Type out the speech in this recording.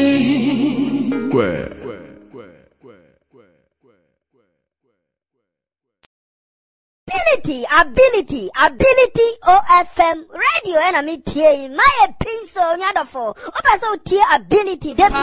Ability OFM radio and I'm here my pencil nyadofo. Opa so tie ability